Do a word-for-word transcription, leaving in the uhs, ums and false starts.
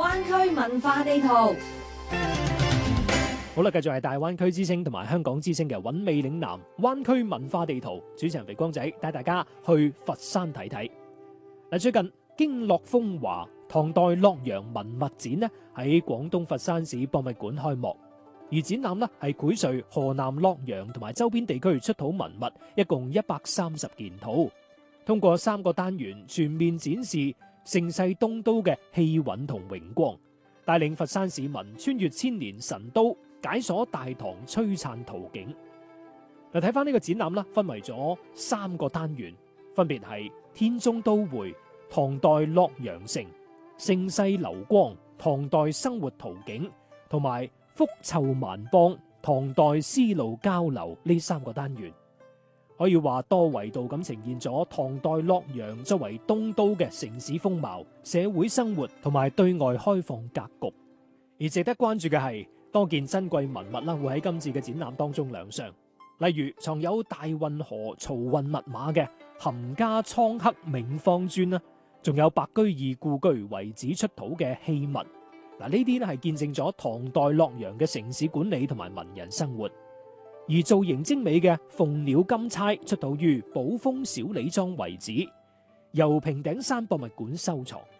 灣區文化地圖。 好啦，繼續係大灣區之星同埋香港之星嘅韻味嶺南灣區文化地圖，主持人肥光仔帶大家去佛山睇睇。嗱，最近經絡風華唐代洛陽文物展呢喺廣東佛山市博物館開幕，而展覽呢係繪萃河南洛陽同埋周邊地區出土文物，一共一百三十件套，通過三個單元全面展示盛世東都嘅氣韻同榮光，帶領佛山市民穿越千年神都，解鎖大唐璀璨圖景。嗱，睇翻呢個展覽啦，分為咗三個單元，分別係天中都會、唐代洛陽城、盛世流光、唐代生活圖景，同埋福臭萬邦、唐代絲路交流呢三個單元，可以話多維度咁呈現咗唐代洛陽作為東都嘅城市風貌、社會生活同埋對外開放格局。而值得關注嘅係，多件珍貴文物啦，會喺今次嘅展覽當中亮相，例如藏有大運河漕運密碼嘅含家倉刻銘方磚啦，仲有白居易故居遺址出土嘅器物。嗱，呢啲咧係見證咗唐代洛陽嘅城市管理同埋文人生活。而造型精美嘅鳳鳥金釵出土於寶豐小李莊遺址，由平頂山博物館收藏。